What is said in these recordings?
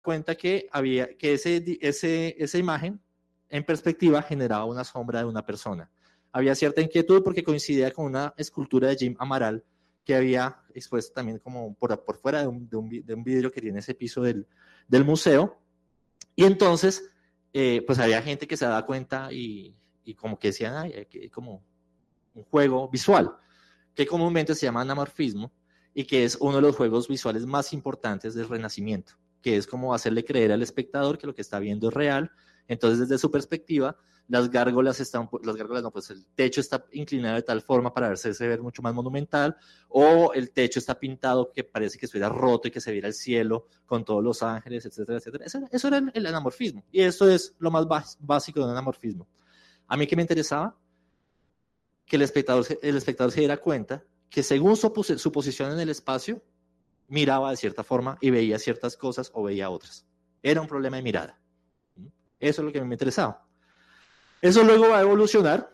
cuenta que esa imagen en perspectiva generaba una sombra de una persona. Había cierta inquietud porque coincidía con una escultura de Jim Amaral que había expuesto también como por fuera de un vidrio que tiene ese piso del museo. Y entonces, pues había gente que se daba cuenta y como que decían, ay, como un juego visual, que comúnmente se llama anamorfismo y que es uno de los juegos visuales más importantes del Renacimiento, que es como hacerle creer al espectador que lo que está viendo es real. Entonces, desde su perspectiva, el techo está inclinado de tal forma para verse ver mucho más monumental, o el techo está pintado que parece que estuviera roto y que se viera el cielo con todos los ángeles, etcétera, etcétera. Eso era el anamorfismo, y eso es lo más básico de un anamorfismo. A mí que me interesaba que el espectador se diera cuenta que según su posición en el espacio, miraba de cierta forma y veía ciertas cosas o veía otras. Era un problema de mirada. Eso es lo que me interesaba. Eso luego va a evolucionar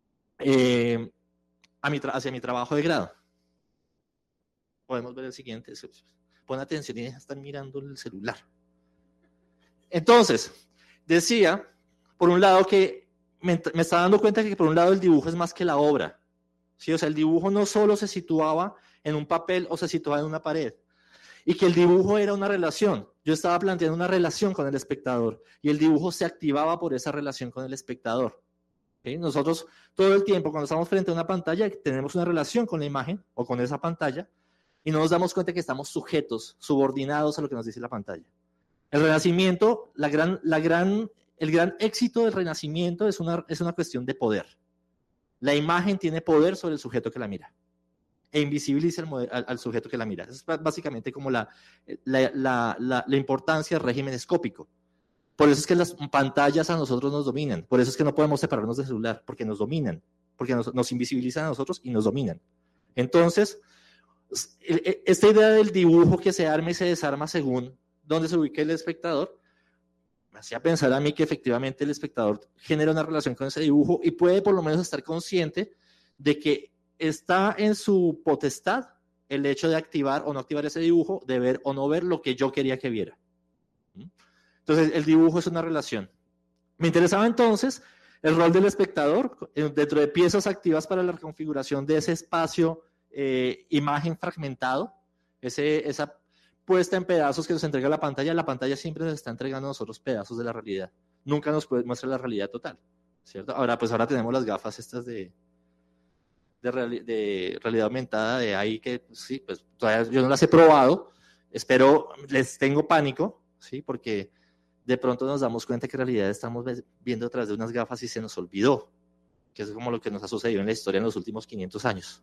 hacia mi trabajo de grado. Podemos ver el siguiente. Pon atención y están mirando el celular. Entonces, decía, por un lado, que me estaba dando cuenta que por un lado el dibujo es más que la obra. ¿Sí? O sea, el dibujo no solo se situaba en un papel o se situaba en una pared, y que el dibujo era una relación. Yo estaba planteando una relación con el espectador y el dibujo se activaba por esa relación con el espectador. ¿Sí? Nosotros todo el tiempo cuando estamos frente a una pantalla tenemos una relación con la imagen o con esa pantalla y no nos damos cuenta que estamos sujetos, subordinados a lo que nos dice la pantalla. El Renacimiento, el gran éxito del Renacimiento es una cuestión de poder. La imagen tiene poder sobre el sujeto que la mira e invisibiliza al sujeto que la mira. Es básicamente como la importancia del régimen escópico. Por eso es que las pantallas a nosotros nos dominan. Por eso es que no podemos separarnos del celular, porque nos dominan, porque nos invisibilizan a nosotros y nos dominan. Entonces, esta idea del dibujo que se arma y se desarma según dónde se ubique el espectador, me hacía pensar a mí que efectivamente el espectador genera una relación con ese dibujo y puede por lo menos estar consciente de que está en su potestad el hecho de activar o no activar ese dibujo, de ver o no ver lo que yo quería que viera. Entonces, el dibujo es una relación. Me interesaba entonces el rol del espectador dentro de piezas activas para la reconfiguración de ese espacio, imagen fragmentado, esa puesta en pedazos que nos entrega la pantalla siempre nos está entregando a nosotros pedazos de la realidad. Nunca nos muestra la realidad total, ¿cierto? Ahora tenemos las gafas estas de realidad aumentada de ahí que, sí, pues todavía yo no las he probado, les tengo pánico, ¿sí? Porque de pronto nos damos cuenta que en realidad estamos viendo a través de unas gafas y se nos olvidó, que es como lo que nos ha sucedido en la historia en los últimos 500 años.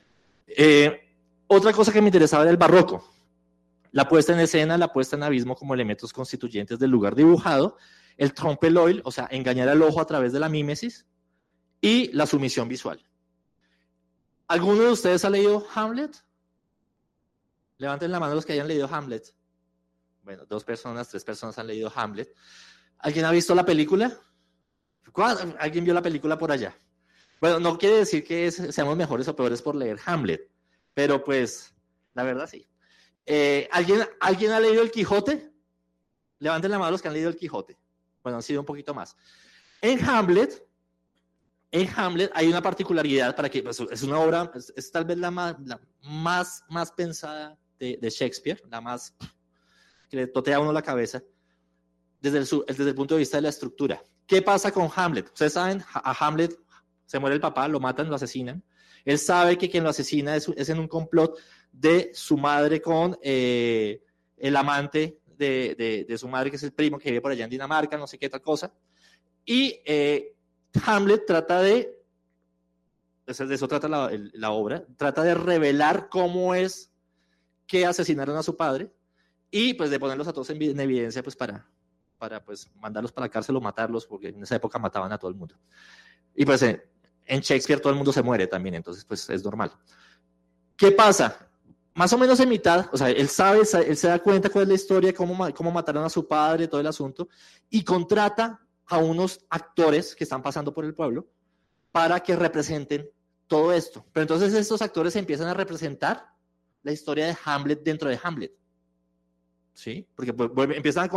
Otra cosa que me interesaba era el barroco, la puesta en escena, la puesta en abismo como elementos constituyentes del lugar dibujado, el trompe l'oeil, o sea, engañar al ojo a través de la mímesis, y la sumisión visual. ¿Alguno de ustedes ha leído Hamlet? Levanten la mano los que hayan leído Hamlet. Bueno, 2 personas, 3 personas han leído Hamlet. ¿Alguien ha visto la película? ¿Alguien vio la película por allá? Bueno, no quiere decir que seamos mejores o peores por leer Hamlet, pero pues, la verdad sí. ¿Alguien ha leído El Quijote? Levanten la mano los que han leído El Quijote. Bueno, han sido un poquito más. En Hamlet hay una particularidad para que pues, es una obra, es tal vez la más pensada de Shakespeare, la más que le totea a uno la cabeza desde el punto de vista de la estructura. ¿Qué pasa con Hamlet? Ustedes saben, a Hamlet se muere el papá, lo matan, lo asesinan. Él sabe que quien lo asesina es en un complot de su madre con el amante de su madre, que es el primo que vive por allá en Dinamarca, no sé qué tal cosa. Y Hamlet trata de eso trata la obra, trata de revelar cómo es que asesinaron a su padre y pues de ponerlos a todos en evidencia pues para pues mandarlos para la cárcel o matarlos, porque en esa época mataban a todo el mundo. Y pues en Shakespeare todo el mundo se muere también, entonces pues es normal. ¿Qué pasa? Más o menos en mitad, o sea, él se da cuenta cuál es la historia, cómo mataron a su padre, todo el asunto, y contrata a unos actores que están pasando por el pueblo para que representen todo esto. Pero entonces estos actores empiezan a representar la historia de Hamlet dentro de Hamlet. ¿sí? Porque empiezan